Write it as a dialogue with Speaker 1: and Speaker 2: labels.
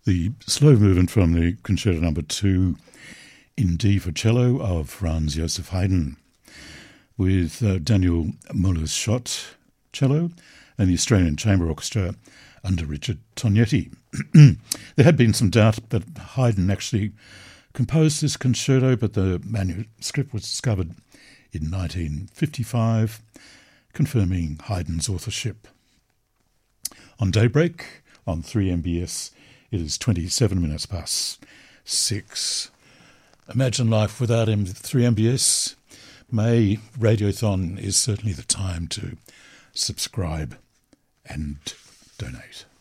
Speaker 1: The slow movement from the Concerto No. 2 in D for cello of Franz Joseph Haydn, with Daniel Muller-Schott cello and the Australian Chamber Orchestra under Richard Tognetti. There had been some doubt that Haydn actually composed this concerto, but the manuscript was discovered in 1955, confirming Haydn's authorship. On Daybreak, on 3MBS, it is 27 minutes past 6. Imagine life without 3MBS. May Radiothon is certainly the time to subscribe and donate.